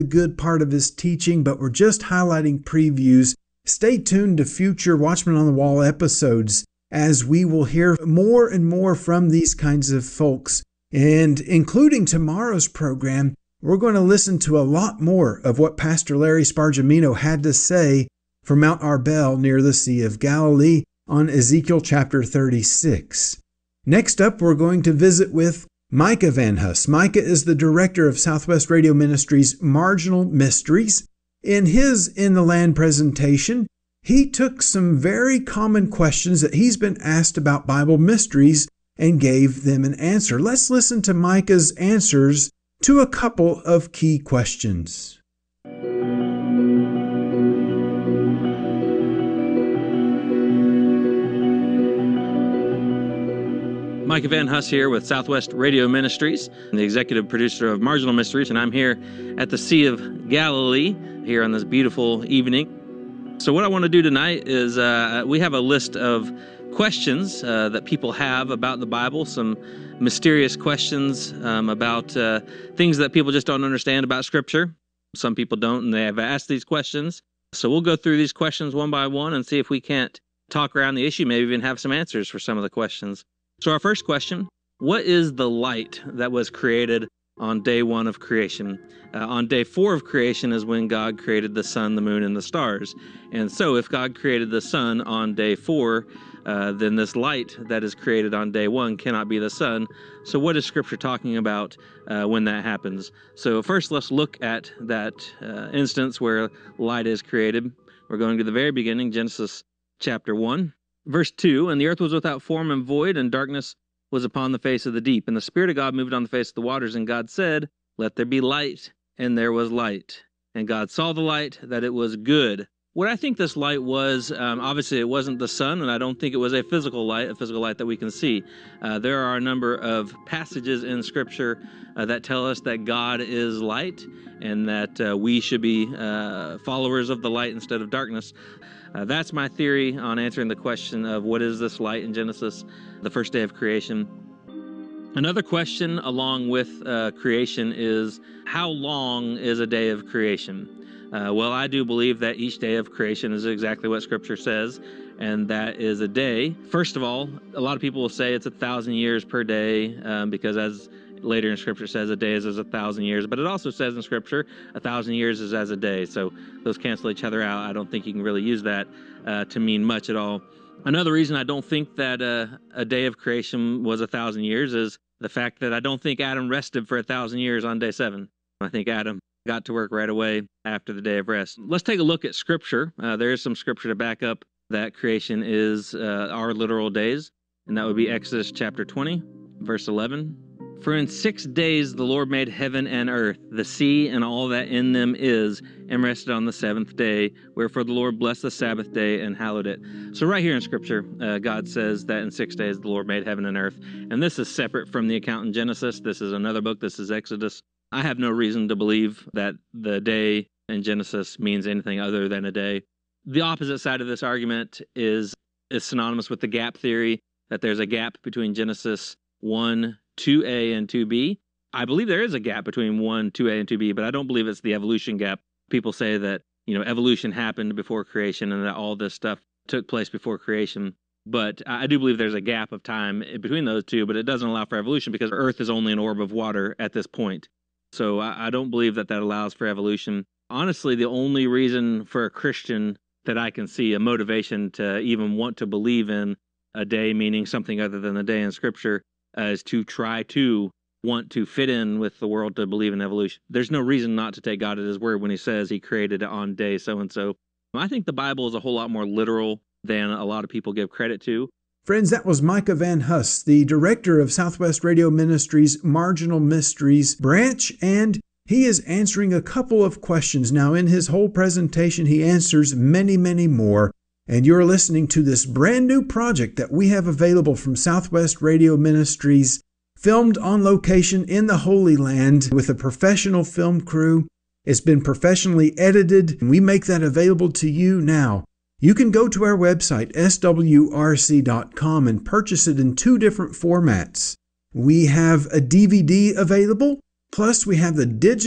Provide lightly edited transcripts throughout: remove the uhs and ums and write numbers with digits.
a good part of his teaching, but we're just highlighting previews. Stay tuned to future Watchmen on the Wall episodes as we will hear more and more from these kinds of folks. And including tomorrow's program, we're going to listen to a lot more of what Pastor Larry Spargimino had to say from Mount Arbel near the Sea of Galilee on Ezekiel chapter 36. Next up, we're going to visit with Micah Van Huss. Micah is the director of Southwest Radio Ministries' Marginal Mysteries. In his In the Land presentation, he took some very common questions that he's been asked about Bible mysteries and gave them an answer. Let's listen to Micah's answers to a couple of key questions. Micah Van Huss here with Southwest Radio Ministries, the executive producer of Marginal Mysteries, and I'm here at the Sea of Galilee here on this beautiful evening. So what I want to do tonight is we have a list of questions that people have about the Bible, some mysterious questions about things that people just don't understand about Scripture. Some people don't, and they have asked these questions. So we'll go through these questions one by one and see if we can't talk around the issue, maybe even have some answers for some of the questions. So our first question, what is the light that was created on day one of creation? On day 4 of creation is when God created the sun, the moon, and the stars. And so if God created the sun on day 4, then this light that is created on day 1 cannot be the sun. So what is Scripture talking about when that happens? So first let's look at that instance where light is created. We're going to the very beginning, Genesis chapter 1. Verse 2, and the earth was without form and void, and darkness was upon the face of the deep. And the Spirit of God moved on the face of the waters, and God said, let there be light, and there was light. And God saw the light, that it was good. What I think this light was, obviously it wasn't the sun, and I don't think it was a physical light that we can see. There are a number of passages in Scripture that tell us that God is light, and that we should be followers of the light instead of darkness. That's my theory on answering the question of what is this light in Genesis, the first day of creation. Another question along with creation is, how long is a day of creation? Well, I do believe that each day of creation is exactly what Scripture says, and that is a day. First of all, a lot of people will say it's 1,000 years per day because as later in Scripture says, a day is as 1,000 years, but it also says in Scripture 1,000 years is as a day, so those cancel each other out. I don't think you can really use that to mean much at all. Another reason I don't think that a day of creation was 1,000 years is the fact that I don't think Adam rested for 1,000 years on day 7. I think Adam got to work right away after the day of rest. Let's take a look at Scripture. There is some Scripture to back up that creation is our literal days, and that would be Exodus chapter 20, verse 11. For in 6 days the Lord made heaven and earth, the sea and all that in them is, and rested on the 7th day. Wherefore the Lord blessed the Sabbath day and hallowed it. So right here in Scripture, God says that in 6 days the Lord made heaven and earth. And this is separate from the account in Genesis. This is another book. This is Exodus. I have no reason to believe that the day in Genesis means anything other than a day. The opposite side of this argument is synonymous with the gap theory, that there's a gap between Genesis 1, 2a and 2b. I believe there is a gap between 1, 2a, and 2b, but I don't believe it's the evolution gap. People say that, evolution happened before creation and that all this stuff took place before creation. But I do believe there's a gap of time between those two, but it doesn't allow for evolution because Earth is only an orb of water at this point. So I don't believe that allows for evolution. Honestly, the only reason for a Christian that I can see, a motivation to even want to believe in a day meaning something other than a day in Scripture, is to try to want to fit in with the world to believe in evolution. There's no reason not to take God at His word when He says He created it on day so-and-so. I think the Bible is a whole lot more literal than a lot of people give credit to. Friends, that was Micah Van Huss, the director of Southwest Radio Ministries' Marginal Mysteries branch, and he is answering a couple of questions. Now, in his whole presentation, he answers many, many more. And you're listening to this brand new project that we have available from Southwest Radio Ministries, filmed on location in the Holy Land with a professional film crew. It's been professionally edited, and we make that available to you now. You can go to our website, swrc.com, and purchase it in 2 different formats. We have a DVD available, plus we have the digital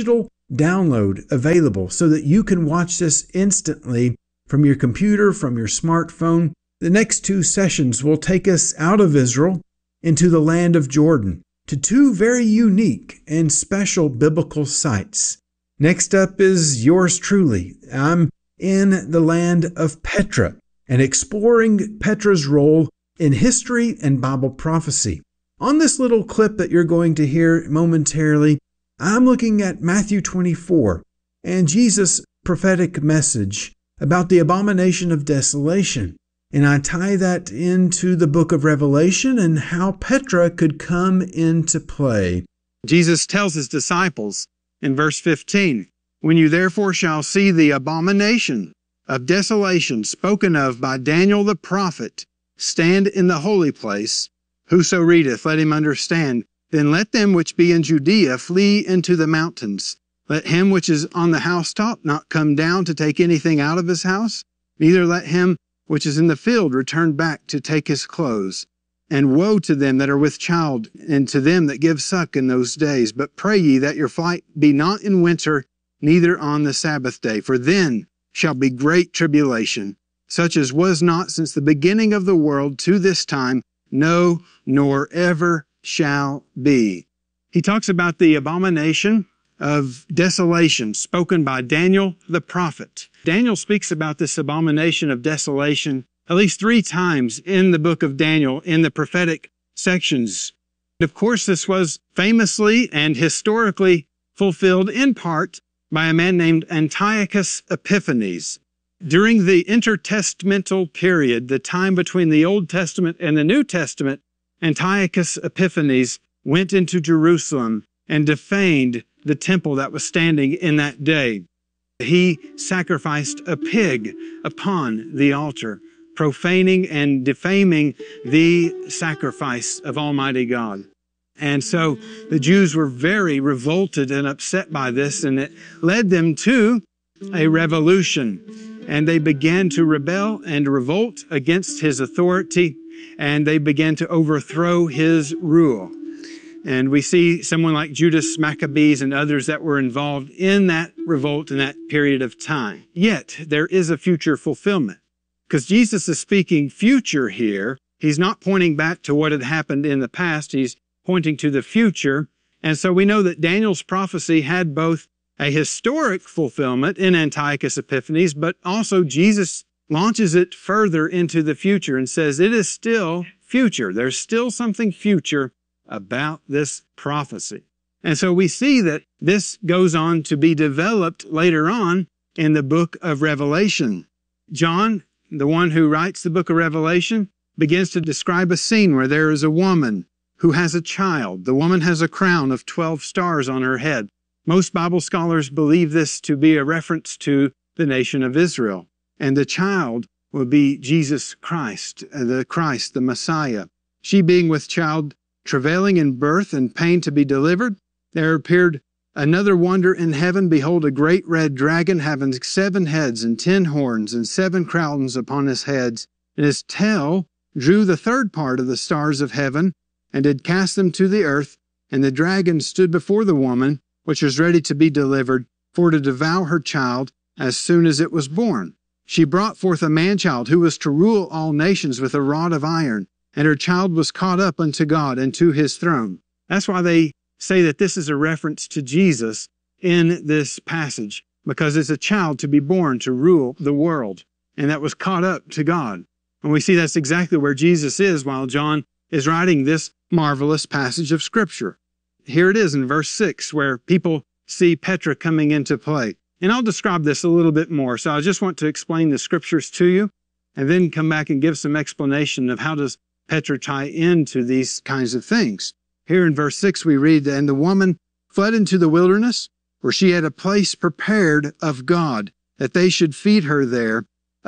download available so that you can watch this instantly from your computer, from your smartphone. The next 2 sessions will take us out of Israel into the land of Jordan to 2 very unique and special biblical sites. Next up is yours truly. I'm in the land of Petra and exploring Petra's role in history and Bible prophecy. On this little clip that you're going to hear momentarily, I'm looking at Matthew 24 and Jesus' prophetic message about the abomination of desolation. And I tie that into the book of Revelation and how Petra could come into play. Jesus tells his disciples in verse 15, "When you therefore shall see the abomination of desolation spoken of by Daniel the prophet stand in the holy place, whoso readeth, let him understand. Then let them which be in Judea flee into the mountains. Let him which is on the housetop not come down to take anything out of his house, neither let him which is in the field return back to take his clothes. And woe to them that are with child, and to them that give suck in those days. But pray ye that your flight be not in winter, neither on the Sabbath day. For then shall be great tribulation, such as was not since the beginning of the world to this time, no, nor ever shall be." He talks about the abomination of desolation spoken by Daniel the prophet. Daniel speaks about this abomination of desolation at least 3 times in the book of Daniel in the prophetic sections. Of course, this was famously and historically fulfilled in part by a man named Antiochus Epiphanes. During the intertestamental period, the time between the Old Testament and the New Testament, Antiochus Epiphanes went into Jerusalem and defamed the temple that was standing in that day. He sacrificed a pig upon the altar, profaning and defaming the sacrifice of Almighty God. And so the Jews were very revolted and upset by this, and it led them to a revolution. And they began to rebel and revolt against his authority, and they began to overthrow his rule. And we see someone like Judas Maccabees and others that were involved in that revolt in that period of time. Yet, there is a future fulfillment. Because Jesus is speaking future here. He's not pointing back to what had happened in the past. He's pointing to the future. And so we know that Daniel's prophecy had both a historic fulfillment in Antiochus Epiphanes, but also Jesus launches it further into the future and says it is still future. There's still something future about this prophecy. And so we see that this goes on to be developed later on in the book of Revelation. John, the one who writes the book of Revelation, begins to describe a scene where there is a woman who has a child. The woman has a crown of 12 stars on her head. Most Bible scholars believe this to be a reference to the nation of Israel. And the child will be Jesus Christ, the Messiah. She being with child, travailing in birth and pain to be delivered, there appeared another wonder in heaven. Behold, a great red dragon having 7 heads and 10 horns and 7 crowns upon his heads. And his tail drew the 3rd part of the stars of heaven and did cast them to the earth. And the dragon stood before the woman, which was ready to be delivered, for to devour her child as soon as it was born. She brought forth a man-child who was to rule all nations with a rod of iron, and her child was caught up unto God and to his throne. That's why they say that this is a reference to Jesus in this passage, because it's a child to be born to rule the world, and that was caught up to God. And we see that's exactly where Jesus is while John is writing this marvelous passage of Scripture. Here it is in verse 6, where people see Petra coming into play. And I'll describe this a little bit more. So I just want to explain the Scriptures to you, and then come back and give some explanation of how does Petra tie into these kinds of things. Here in verse 6 we read, And the woman fled into the wilderness, where she had a place prepared of God, that they should feed her there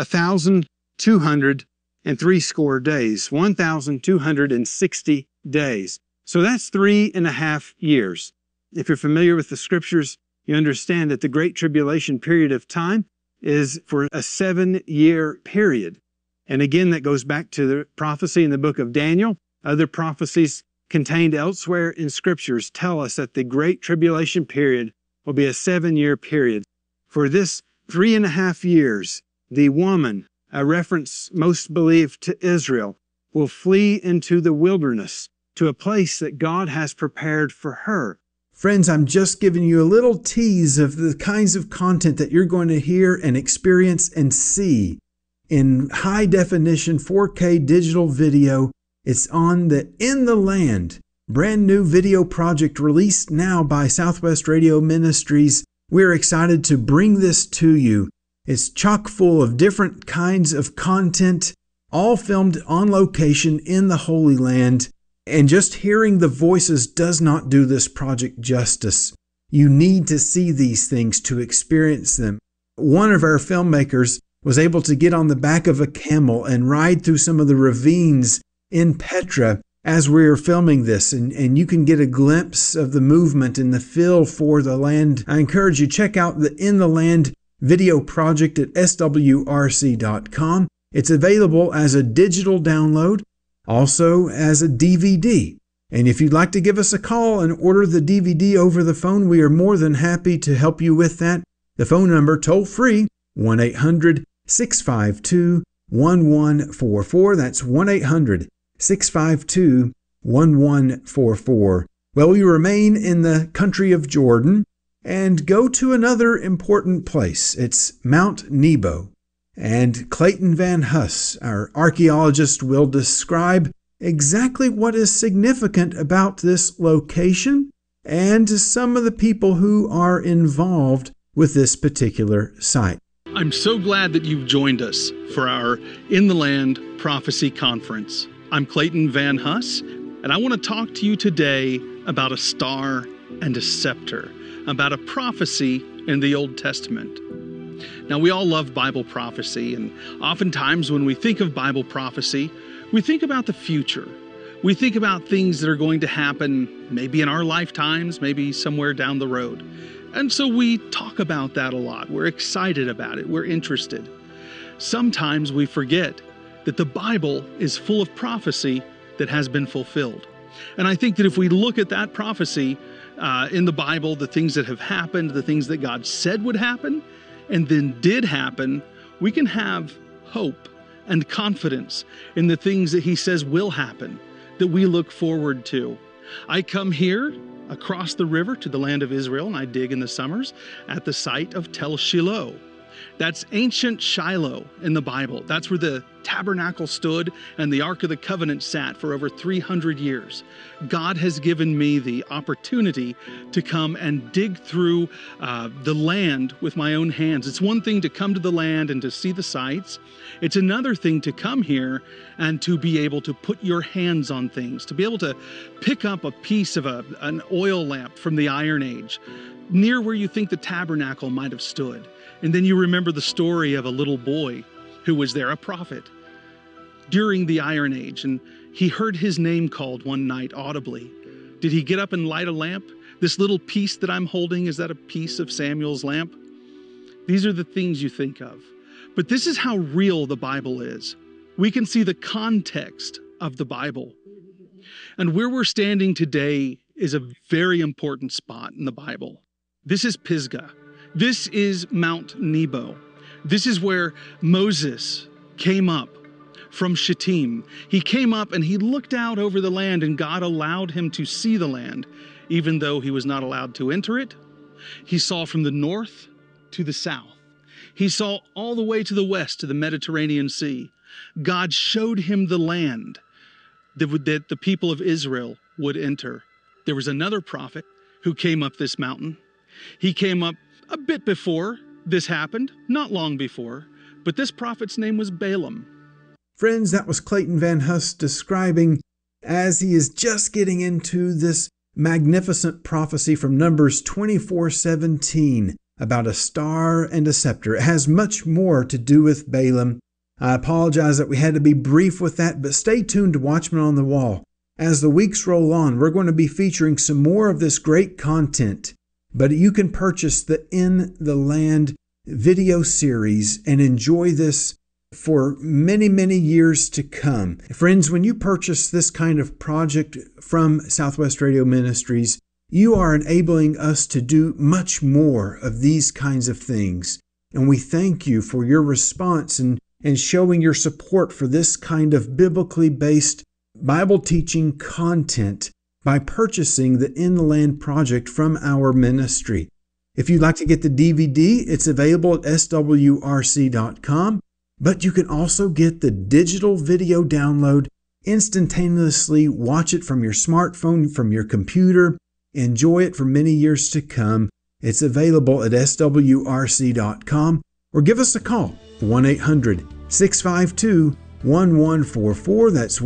1,260 days. 1,260 days. So that's 3.5 years. If you're familiar with the Scriptures, you understand that the Great Tribulation period of time is for a 7-year period. And again, that goes back to the prophecy in the book of Daniel. Other prophecies contained elsewhere in Scriptures tell us that the Great Tribulation period will be a 7-year period. For this 3.5 years, the woman, a reference most believe to Israel, will flee into the wilderness to a place that God has prepared for her. Friends, I'm just giving you a little tease of the kinds of content that you're going to hear and experience and see in high definition 4K digital video. It's on the In the Land brand new video project released now by Southwest Radio Ministries. We're excited to bring this to you. It's chock full of different kinds of content, all filmed on location in the Holy Land. And just hearing the voices does not do this project justice. You need to see these things to experience them. One of our filmmakers was able to get on the back of a camel and ride through some of the ravines in Petra as we were filming this, and you can get a glimpse of the movement and the feel for the land. I encourage you to check out the In the Land video project at swrc.com. It's available as a digital download, also as a DVD. And if you'd like to give us a call and order the DVD over the phone, we are more than happy to help you with that. The phone number, toll free, 1-800-652-1144. That's 1-800-652-1144. Well, we remain in the country of Jordan and go to another important place. It's Mount Nebo. And Clayton Van Huss, our archaeologist, will describe exactly what is significant about this location and some of the people who are involved with this particular site. I'm so glad that you've joined us for our In the Land Prophecy Conference. I'm Clayton Van Huss, and I want to talk to you today about a star and a scepter, about a prophecy in the Old Testament. Now, we all love Bible prophecy, and oftentimes when we think of Bible prophecy, we think about the future. We think about things that are going to happen maybe in our lifetimes, maybe somewhere down the road. And so we talk about that a lot. We're excited about it. We're interested. Sometimes we forget that the Bible is full of prophecy that has been fulfilled. And I think that if we look at that prophecy in the Bible, the things that have happened, the things that God said would happen, and then did happen, we can have hope and confidence in the things that He says will happen, that we look forward to. I come here across the river to the land of Israel, and I dig in the summers at the site of Tel Shiloh. That's ancient Shiloh in the Bible. That's where the tabernacle stood and the Ark of the Covenant sat for over 300 years. God has given me the opportunity to come and dig through the land with my own hands. It's one thing to come to the land and to see the sights. It's another thing to come here and to be able to put your hands on things, to be able to pick up a piece of an oil lamp from the Iron Age, near where you think the tabernacle might have stood. And then you remember the story of a little boy who was there, a prophet, during the Iron Age, and he heard his name called one night audibly. Did he get up and light a lamp? This little piece that I'm holding, is that a piece of Samuel's lamp? These are the things you think of. But this is how real the Bible is. We can see the context of the Bible. And where we're standing today is a very important spot in the Bible. This is Pisgah. This is Mount Nebo. This is where Moses came up from Shittim. He came up and he looked out over the land, and God allowed him to see the land, even though he was not allowed to enter it. He saw from the north to the south. He saw all the way to the west, to the Mediterranean Sea. God showed him the land that the people of Israel would enter. There was another prophet who came up this mountain. He came up a bit before this happened, not long before, but this prophet's name was Balaam. Friends, that was Clayton Van Huss describing, as he is just getting into this magnificent prophecy from Numbers 24:17 about a star and a scepter. It has much more to do with Balaam. I apologize that we had to be brief with that, but stay tuned to Watchmen on the Wall. As the weeks roll on, we're going to be featuring some more of this great content. But you can purchase the In the Land video series and enjoy this for many, many years to come. Friends, when you purchase this kind of project from Southwest Radio Ministries, You are enabling us to do much more of these kinds of things. And we thank you for your response and showing your support for this kind of biblically based Bible teaching content by purchasing the In the Land project from our ministry. If you'd like to get the DVD, it's available at swrc.com, but you can also get the digital video download, instantaneously watch it from your smartphone, from your computer, enjoy it for many years to come. It's available at swrc.com, or give us a call, 1-800-652-1144. That's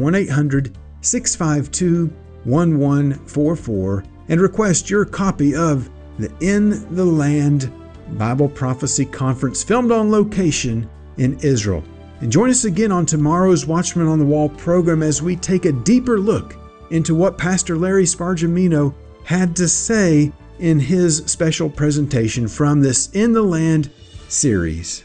1-800-652-1144, and request your copy of the In the Land Bible Prophecy Conference, filmed on location in Israel. And join us again on tomorrow's Watchman on the Wall program as we take a deeper look into what Pastor Larry Spargimino had to say in his special presentation from this In the Land series.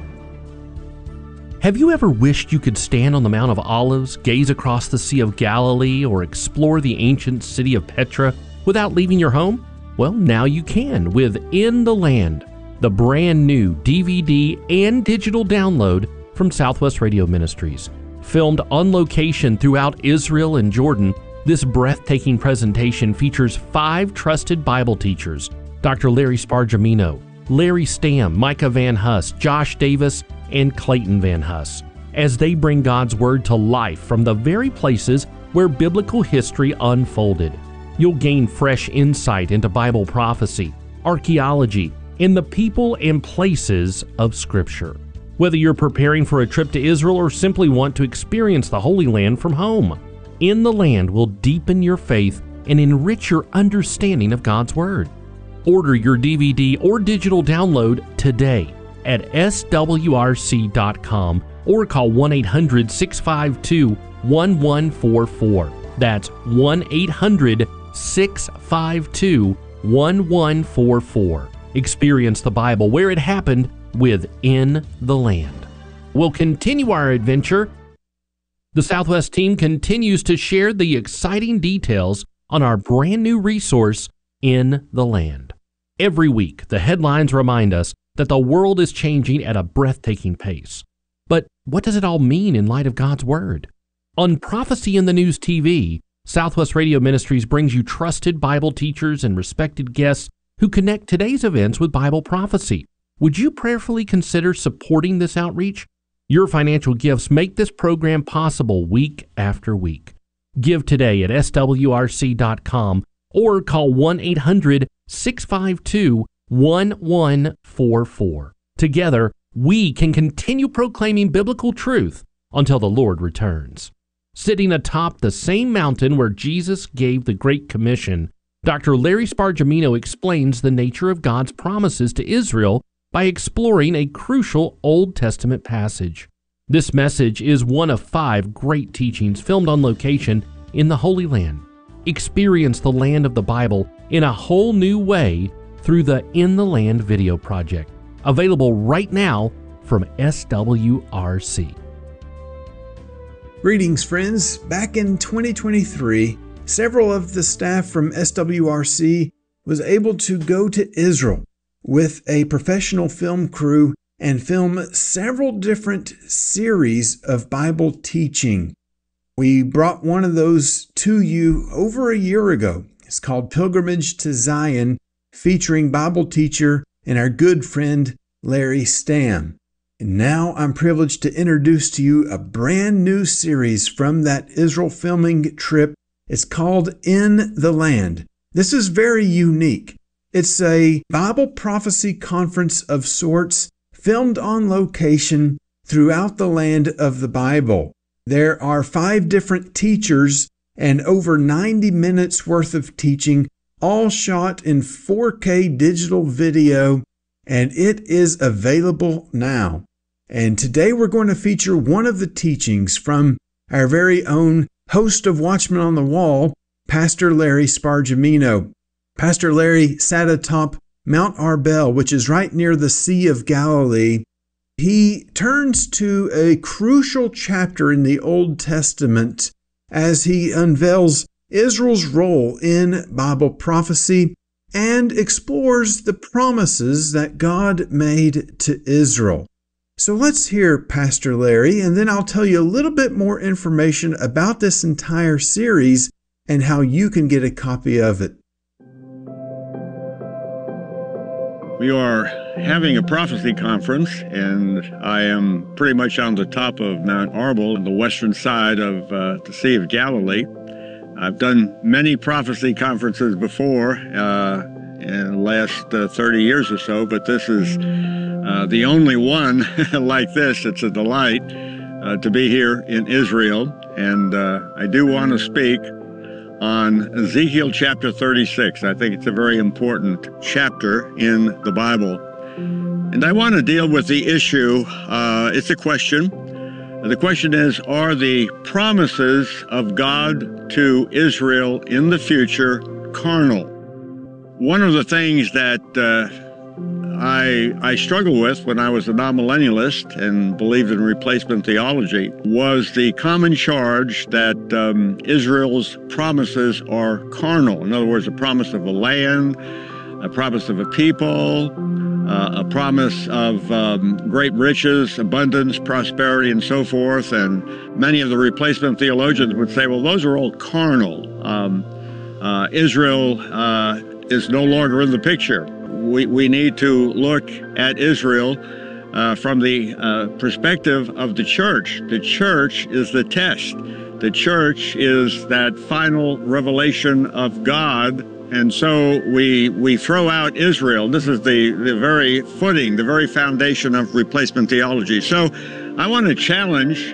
Have you ever wished you could stand on the Mount of Olives, gaze across the Sea of Galilee, or explore the ancient city of Petra without leaving your home? Well, now you can with In the Land, the brand new DVD and digital download from Southwest Radio Ministries. Filmed on location throughout Israel and Jordan, this breathtaking presentation features 5 trusted Bible teachers: Dr. Larry Spargimino, Larry Stamm, Micah Van Huss, Josh Davis, and Clayton Van Huss, as they bring God's Word to life from the very places where biblical history unfolded. You'll gain fresh insight into Bible prophecy, archaeology, and the people and places of Scripture. Whether you're preparing for a trip to Israel or simply want to experience the Holy Land from home, In the Land will deepen your faith and enrich your understanding of God's Word. Order your DVD or digital download today at swrc.com or call 1-800-652-1144. That's 1-800-652-1144. Experience the Bible where it happened with In the Land. We'll continue our adventure. The Southwest team continues to share the exciting details on our brand new resource, In the Land. Every week, the headlines remind us that the world is changing at a breathtaking pace. But what does it all mean in light of God's Word? On Prophecy in the News TV, Southwest Radio Ministries brings you trusted Bible teachers and respected guests who connect today's events with Bible prophecy. Would you prayerfully consider supporting this outreach? Your financial gifts make this program possible week after week. Give today at swrc.com or call 1-800-652-1144. Together, we can continue proclaiming biblical truth until the Lord returns. Sitting atop the same mountain where Jesus gave the Great Commission, Dr. Larry Spargimino explains the nature of God's promises to Israel by exploring a crucial Old Testament passage. This message is one of 5 great teachings filmed on location in the Holy Land. Experience the land of the Bible in a whole new way through the In the Land video project, available right now from SWRC. Greetings, friends. Back in 2023, several of the staff from SWRC was able to go to Israel with a professional film crew and film several different series of Bible teaching. We brought one of those to you over a year ago. It's called Pilgrimage to Zion, featuring Bible teacher and our good friend Larry Stamm. And now I'm privileged to introduce to you a brand new series from that Israel filming trip. It's called In the Land. This is very unique. It's a Bible prophecy conference of sorts, filmed on location throughout the land of the Bible. There are 5 different teachers and over 90 minutes worth of teaching, all shot in 4K digital video, and it is available now. And today we're going to feature one of the teachings from our very own host of Watchmen on the Wall, Pastor Larry Spargimino. Pastor Larry sat atop Mount Arbel, which is right near the Sea of Galilee. He turns to a crucial chapter in the Old Testament as he unveils Israel's role in Bible prophecy and explores the promises that God made to Israel. So let's hear Pastor Larry, and then I'll tell you a little bit more information about this entire series and how you can get a copy of it. We are having a prophecy conference, and I am pretty much on the top of Mount Arbel on the western side of the Sea of Galilee. I've done many prophecy conferences before in the last 30 years or so, but this is the only one like this. It's a delight to be here in Israel, and I do want to speak on Ezekiel chapter 36. I think it's a very important chapter in the Bible. And I want to deal with the issue, it's a question. The question is, are the promises of God to Israel in the future carnal? One of the things that I struggled with when I was a non-millennialist and believed in replacement theology was the common charge that Israel's promises are carnal. In other words, a promise of a land, a promise of a people, a promise of great riches, abundance, prosperity, and so forth. And many of the replacement theologians would say, well, those are all carnal. Israel is no longer in the picture. We need to look at Israel from the perspective of the church. The church is the test. The church is that final revelation of God. And so we throw out Israel. This is the very footing, the very foundation of replacement theology. So I want to challenge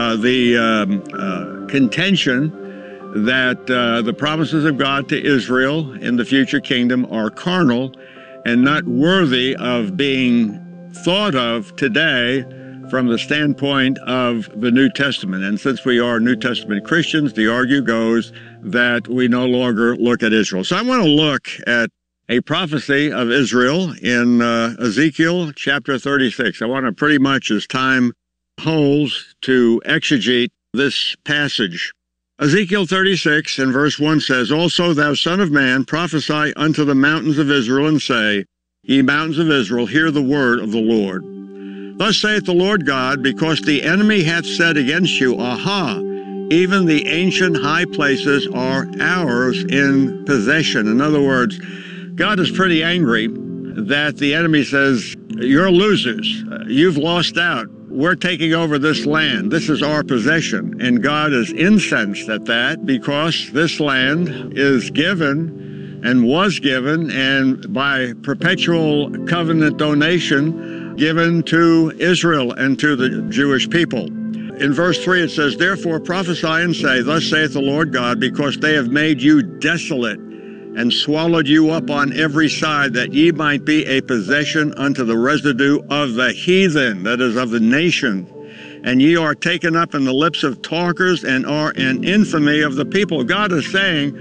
the contention that the promises of God to Israel in the future kingdom are carnal and not worthy of being thought of today from the standpoint of the New Testament. And since we are New Testament Christians, the argument goes that we no longer look at Israel. So I want to look at a prophecy of Israel in Ezekiel chapter 36. I want to pretty much, as time holds, to exegete this passage. Ezekiel 36 and verse 1 says, Also, thou son of man, prophesy unto the mountains of Israel, and say, Ye mountains of Israel, hear the word of the Lord. Thus saith the Lord God, because the enemy hath said against you, Aha, even the ancient high places are ours in possession. In other words, God is pretty angry that the enemy says, You're losers. You've lost out. We're taking over this land. This is our possession. And God is incensed at that because this land is given and was given and by perpetual covenant donation given to Israel and to the Jewish people. In verse 3 it says, Therefore prophesy and say, Thus saith the Lord God, because they have made you desolate and swallowed you up on every side, that ye might be a possession unto the residue of the heathen, that is, of the nation. And ye are taken up in the lips of talkers, and are an infamy of the people. God is saying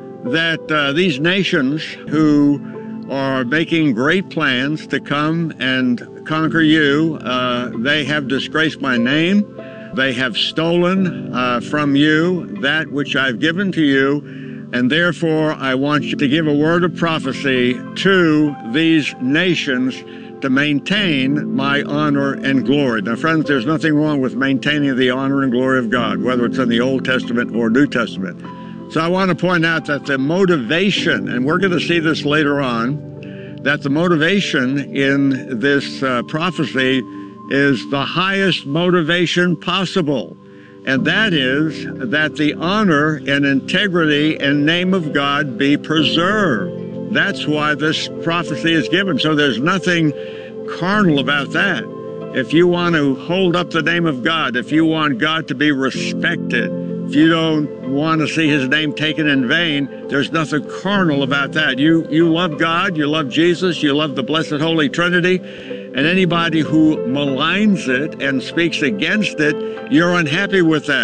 that these nations who are making great plans to come and conquer you, they have disgraced my name. They have stolen from you that which I've given to you. And therefore, I want you to give a word of prophecy to these nations to maintain my honor and glory. Now, friends, there's nothing wrong with maintaining the honor and glory of God, whether it's in the Old Testament or New Testament. So I want to point out that the motivation, and we're going to see this later on, that the motivation in this prophecy is the highest motivation possible. And that is that the honor and integrity and name of God be preserved. That's why this prophecy is given. So there's nothing carnal about that. If you want to hold up the name of God, if you want God to be respected, if you don't want to see his name taken in vain, there's nothing carnal about that. You love God, you love Jesus, you love the Blessed Holy Trinity, and anybody who maligns it and speaks against it, you're unhappy with that.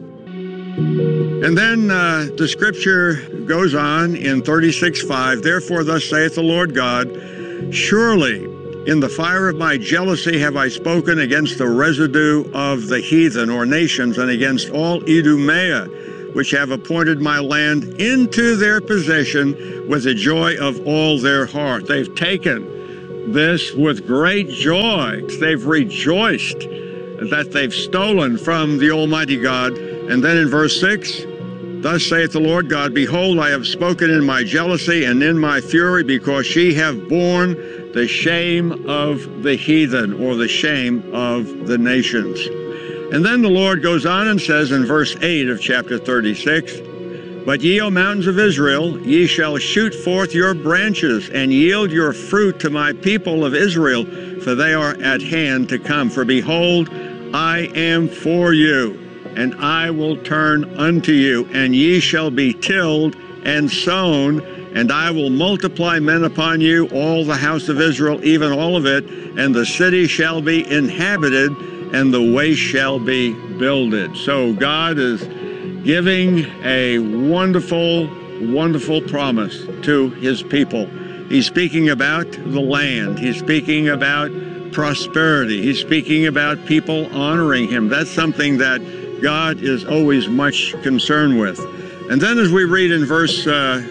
And then the scripture goes on in 36:5, Therefore thus saith the Lord God, Surely in the fire of my jealousy have I spoken against the residue of the heathen or nations, and against all Idumea, which have appointed my land into their possession with the joy of all their heart. They've taken this with great joy. They've rejoiced that they've stolen from the Almighty God. And then in verse 6, thus saith the Lord God, behold, I have spoken in my jealousy and in my fury, because ye have borne the shame of the heathen, or the shame of the nations. And then the Lord goes on and says in verse 8 of chapter 36, but ye, O mountains of Israel, ye shall shoot forth your branches and yield your fruit to my people of Israel, for they are at hand to come. For behold, I am for you, and I will turn unto you, and ye shall be tilled and sown, and I will multiply men upon you, all the house of Israel, even all of it, and the city shall be inhabited, and the waste shall be builded. So God is giving a wonderful, wonderful promise to his people. He's speaking about the land. He's speaking about prosperity. He's speaking about people honoring him. That's something that God is always much concerned with. And then as we read in verse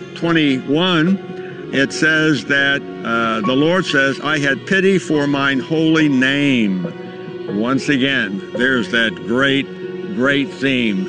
21, it says that the Lord says, I had pity for mine holy name. Once again, there's that great theme.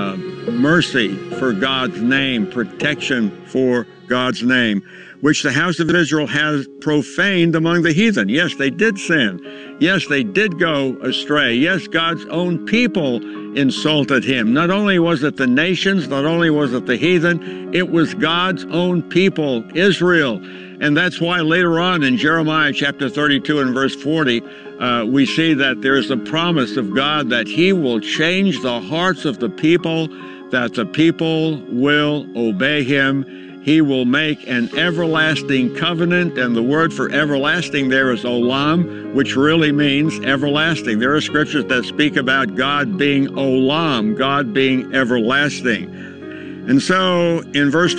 Mercy for God's name, protection for God's name, which the house of Israel has profaned among the heathen. Yes, they did sin. Yes, they did go astray. Yes, God's own people insulted him. Not only was it the nations, not only was it the heathen, it was God's own people, Israel. And that's why later on in Jeremiah chapter 32 and verse 40, we see that there's a promise of God that he will change the hearts of the people, that the people will obey him. He will make an everlasting covenant, and the word for everlasting there is olam, which really means everlasting. There are scriptures that speak about God being olam, God being everlasting. And so in verse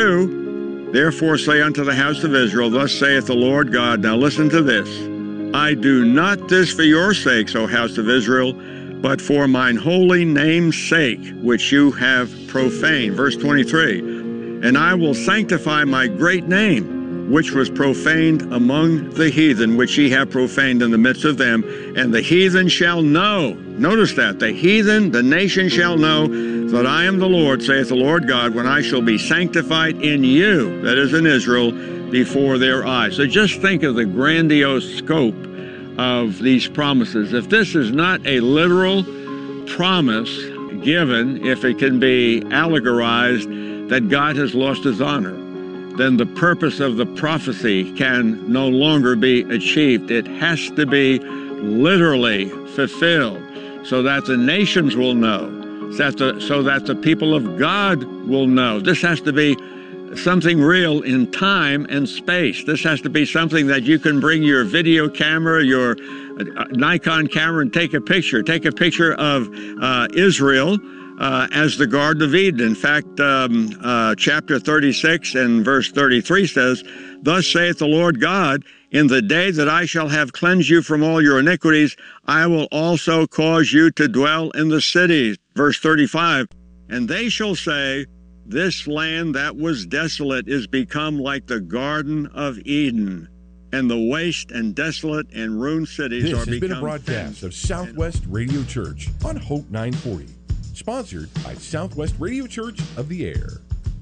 22, therefore say unto the house of Israel, thus saith the Lord God, now listen to this, I do not this for your sakes, O house of Israel, but for mine holy name's sake, which you have profaned. Verse 23, and I will sanctify my great name, which was profaned among the heathen, which ye have profaned in the midst of them, and the heathen shall know. Notice that, the heathen, the nation shall know that I am the Lord, saith the Lord God, when I shall be sanctified in you, that is in Israel, before their eyes. So just think of the grandiose scope of these promises. If this is not a literal promise given, if it can be allegorized that God has lost his honor, then the purpose of the prophecy can no longer be achieved. It has to be literally fulfilled so that the nations will know, so that the people of God will know. This has to be something real in time and space. This has to be something that you can bring your video camera, your Nikon camera, and take a picture. Take a picture of Israel as the Garden of Eden. In fact, chapter 36 and verse 33 says, thus saith the Lord God, in the day that I shall have cleansed you from all your iniquities, I will also cause you to dwell in the cities. Verse 35, and they shall say, this land that was desolate is become like the Garden of Eden, and the waste and desolate and ruined cities this are has become been a broadcast of Southwest Radio Church on Hope 940, sponsored by Southwest Radio Church of the Air.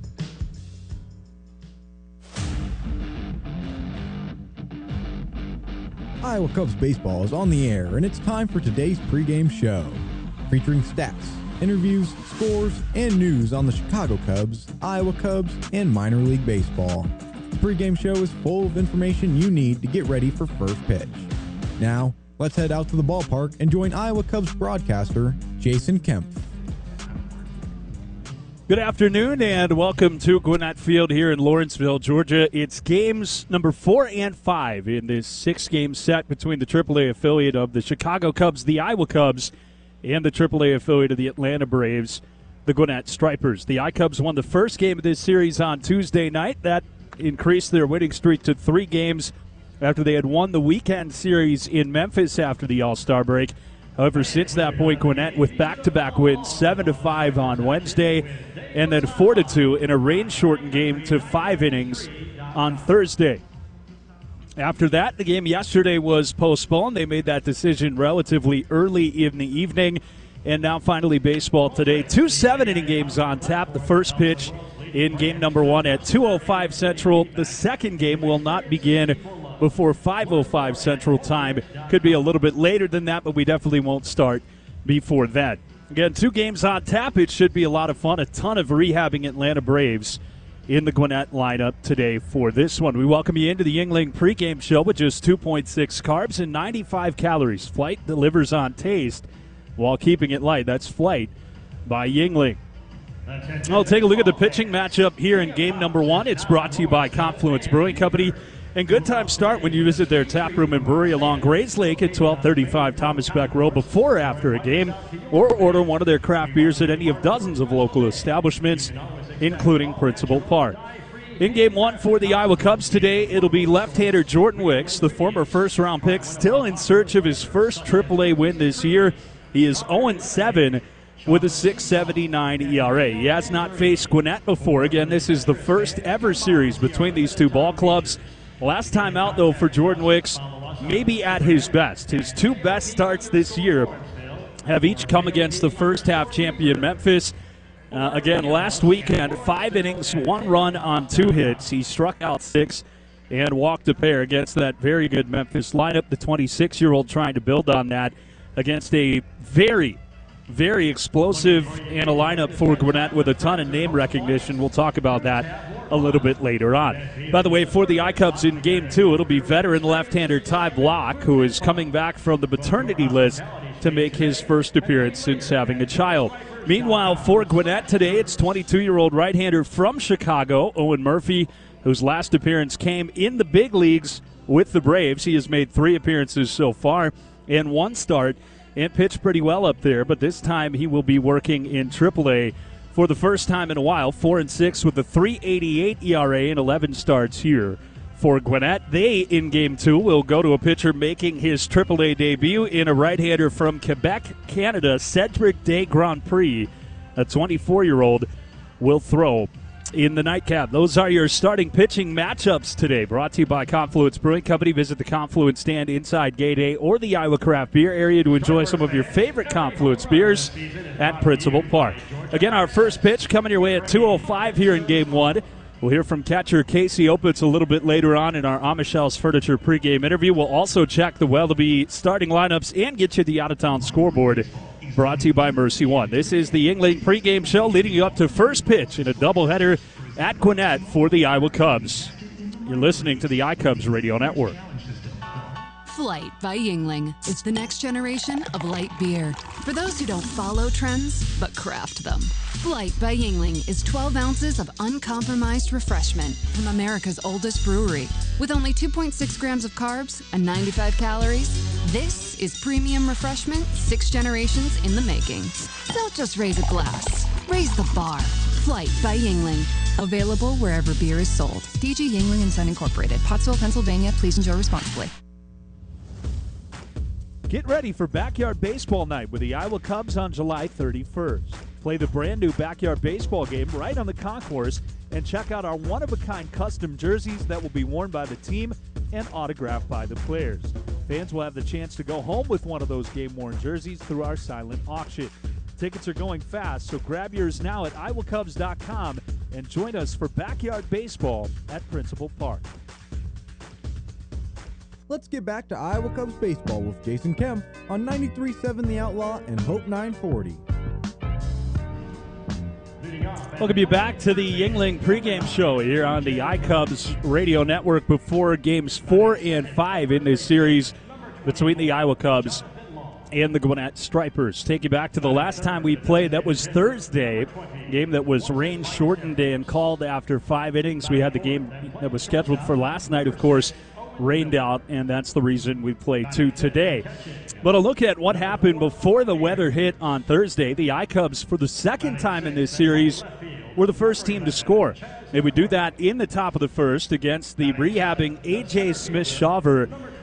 Iowa Cubs baseball is on the air, and it's time for today's pregame show, featuring stats, interviews, scores, and news on the Chicago Cubs, Iowa Cubs, and minor league baseball. The pregame show is full of information you need to get ready for first pitch. Now, let's head out to the ballpark and join Iowa Cubs broadcaster Jason Kemp. Good afternoon and welcome to Gwinnett Field here in Lawrenceville, Georgia. It's games number 4 and 5 in this 6-game set between the AAA affiliate of the Chicago Cubs, the Iowa Cubs, and the AAA affiliate of the Atlanta Braves, the Gwinnett Stripers. The I-Cubs won the first game of this series on Tuesday night. That increased their winning streak to 3 games after they had won the weekend series in Memphis after the All-Star break. However, since that point, Gwinnett with back-to-back wins, 7-5 on Wednesday, and then 4-2 in a rain-shortened game to 5 innings on Thursday. After that, the game yesterday was postponed. They made that decision relatively early in the evening, and now finally baseball today. 2 7-inning games on tap. The first pitch in game number 1 at 2:05 Central. The second game will not begin before 5:05 Central Time. Could be a little bit later than that, but we definitely won't start before that. Again, 2 games on tap. It should be a lot of fun. A ton of rehabbing Atlanta Braves in the Gwinnett lineup today for this one. We welcome you into the Yuengling pregame show with just 2.6 carbs and 95 calories. Flight delivers on taste while keeping it light. That's Flight by Yuengling. I'll take a look at the pitching matchup here in game number 1. It's brought to you by Confluence Brewing Company. And good times start when you visit their tap room and brewery along Grays Lake at 1235 Thomas Beck Road before or after a game, or order one of their craft beers at any of dozens of local establishments, including Principal Park. In game 1 for the Iowa Cubs today, it'll be left-hander Jordan Wicks, the former first-round pick, still in search of his first AAA win this year. He is 0-7 with a 6.79 ERA. He has not faced Gwinnett before. Again, this is the first ever series between these two ball clubs. Last time out, though, for Jordan Wicks, maybe at his best. His 2 best starts this year have each come against the first-half champion Memphis. Again, last weekend, 5 innings, 1 run on 2 hits. He struck out 6 and walked a pair against that very good Memphis lineup. The 26-year-old trying to build on that against a very, very explosive and a lineup for Gwinnett with a ton of name recognition. We'll talk about that a little bit later on. By the way, for the I-Cubs in Game 2, it'll be veteran left-hander Ty Block, who is coming back from the paternity list to make his first appearance since having a child. Meanwhile, for Gwinnett today, it's 22-year-old right-hander from Chicago, Owen Murphy, whose last appearance came in the big leagues with the Braves. He has made 3 appearances so far and 1 start and pitched pretty well up there, but this time he will be working in AAA for the first time in a while. 4-6 with a 3.88 ERA and 11 starts here for Gwinnett. They, in Game 2, will go to a pitcher making his AAA debut in a right-hander from Quebec, Canada, Cedric Des Grand Prix. A 24-year-old will throw in the nightcap. Those are your starting pitching matchups today. Brought to you by Confluence Brewing Company. Visit the Confluence stand inside Gate A or the Iowa Craft Beer area to enjoy some of your favorite Confluence beers at Principal Park. Again, our first pitch coming your way at 2:05 here in Game 1. We'll hear from catcher Casey Opitz a little bit later on in our Amish House Furniture pregame interview. We'll also check the Wellaby starting lineups and get you the out-of-town scoreboard. Brought to you by Mercy One. This is the Yuengling pregame show leading you up to first pitch in a doubleheader at Gwinnett for the Iowa Cubs. You're listening to the iCubs Radio Network. Flight by Yuengling is the next generation of light beer. For those who don't follow trends, but craft them. Flight by Yuengling is 12 ounces of uncompromised refreshment from America's oldest brewery. With only 2.6 grams of carbs and 95 calories, this is premium refreshment 6 generations in the making. Don't just raise a glass, raise the bar. Flight by Yuengling. Available wherever beer is sold. DG Yuengling & Son Incorporated, Pottsville, Pennsylvania. Please enjoy responsibly. Get ready for Backyard Baseball Night with the Iowa Cubs on July 31st. Play the brand new Backyard Baseball game right on the concourse and check out our one-of-a-kind custom jerseys that will be worn by the team and autographed by the players. Fans will have the chance to go home with one of those game-worn jerseys through our silent auction. Tickets are going fast, so grab yours now at iowacubs.com and join us for Backyard Baseball at Principal Park. Let's get back to Iowa Cubs baseball with Jason Kemp on 93.7 The Outlaw and Hope 940. Welcome you back to the Yuengling pregame show here on the iCubs Radio Network before games 4 and 5 in this series between the Iowa Cubs and the Gwinnett Stripers. Take you back to the last time we played. That was Thursday, a game that was rain-shortened and called after 5 innings. We had the game that was scheduled for last night, of course, rained out, and that's the reason we play 2 today. But a look at what happened before the weather hit on Thursday. The iCubs, for the second time in this series, were the first team to score. They would do that in the top of the first against the rehabbing A.J. Smith-Shawver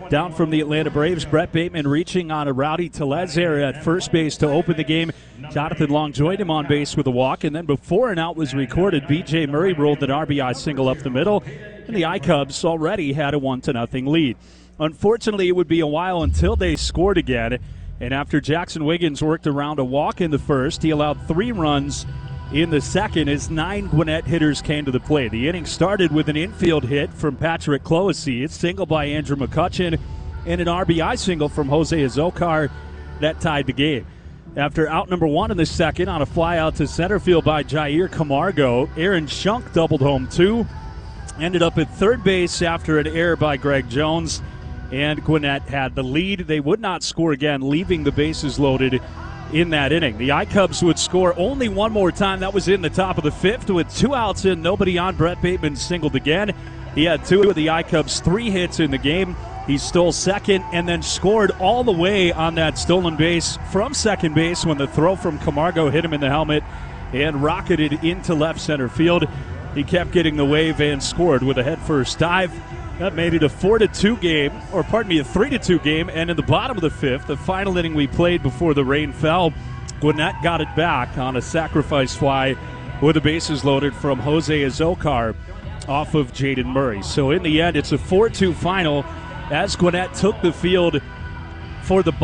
down from the Atlanta Braves. Brett Bateman reaching on a Rowdy Tellez error at first base to open the game. Jonathan Long joined him on base with a walk, and then before an out was recorded, B.J. Murray rolled an RBI single up the middle, and the iCubs already had a 1-0 lead. Unfortunately, it would be a while until they scored again, and after Jackson Wiggins worked around a walk in the first, he allowed 3 runs in the second as 9 Gwinnett hitters came to the plate. The inning started with an infield hit from Patrick Clohessy, a single by Andrew McCutchen, and an RBI single from Jose Azocar that tied the game. After out number 1 in the second on a fly out to center field by Jair Camargo, Aaron Schunk doubled home 2, ended up at third base after an error by Greg Jones, and Gwinnett had the lead. They would not score again, leaving the bases loaded in that inning. The iCubs would score only one more time. That was in the top of the 5th with 2 outs in, nobody on. Brett Bateman singled again. He had 2 of the iCubs' 3 hits in the game. He stole second and then scored all the way on that stolen base from second base when the throw from Camargo hit him in the helmet and rocketed into left center field. He kept getting the wave and scored with a headfirst dive. That made it a 4-2 game, or pardon me, a 3-2 game. And in the bottom of the 5th, the final inning we played before the rain fell, Gwinnett got it back on a sacrifice fly with the bases loaded from Jose Azocar off of Jaden Murray. So in the end, it's a 4-2 final as Gwinnett took the field for the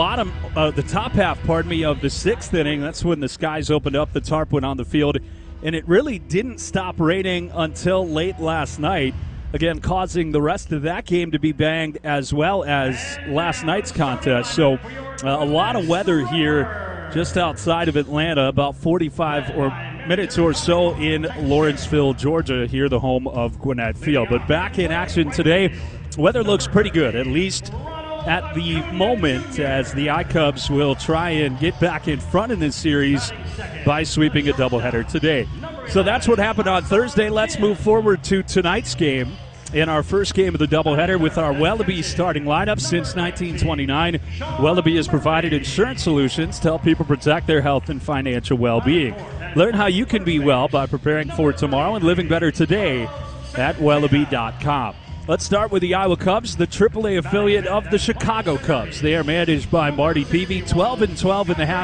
top half, of the 6th inning. That's when the skies opened up, the tarp went on the field, and it really didn't stop raining until late last night, again causing the rest of that game to be banged as well as last night's contest. So a lot of weather here just outside of Atlanta, about 45 minutes or so in Lawrenceville, Georgia, here the home of Gwinnett Field. But back in action today, weather looks pretty good, at least at the moment, as the iCubs will try and get back in front in this series by sweeping a doubleheader today. So that's what happened on Thursday. Let's move forward to tonight's game. In our first game of the doubleheader with our Wellaby starting lineup since 1929, Wellaby has provided insurance solutions to help people protect their health and financial well-being. Learn how you can be well by preparing for tomorrow and living better today at Wellaby.com. Let's start with the Iowa Cubs, the AAA affiliate of the Chicago Cubs. They are managed by Marty Peavy. 12-12 in the half,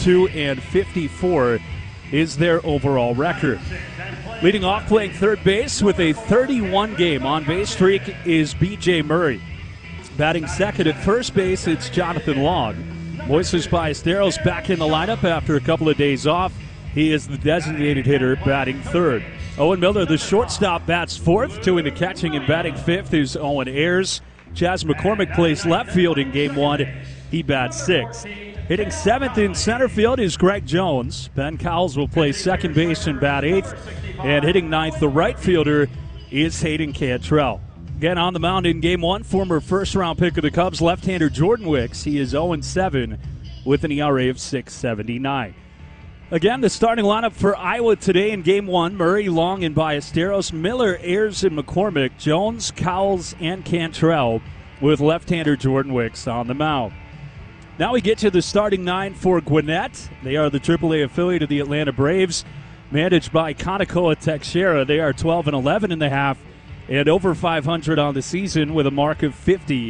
42-54 is their overall record. Leading off, playing third base with a 31-game on-base streak is B.J. Murray. Batting second at first base, it's Jonathan Long. Moises Ballesteros back in the lineup after a couple of days off. He is the designated hitter batting third. Owen Miller, the shortstop, bats fourth. Doing the catching and batting fifth is Owen Ayers. Chas McCormick plays left field in Game 1. He bats sixth. Hitting seventh in center field is Greg Jones. Ben Cowles will play second base and bat eighth. And hitting ninth, the right fielder, is Hayden Cantrell. Again, on the mound in Game 1, former first-round pick of the Cubs, left-hander Jordan Wicks. He is 0-7 with an ERA of .679. Again, the starting lineup for Iowa today in Game 1, Murray, Long, and Ballesteros, Miller, Ayers, and McCormick, Jones, Cowles, and Cantrell, with left-hander Jordan Wicks on the mound. Now we get to the starting 9 for Gwinnett. They are the AAA affiliate of the Atlanta Braves, managed by Kanekoa Teixeira. They are 12-11 in the half and over 500 on the season with a mark of